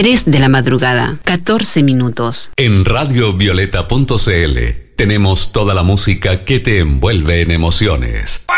3 de la madrugada, 14 minutos. En radiovioleta.cl tenemos toda la música que te envuelve en emociones.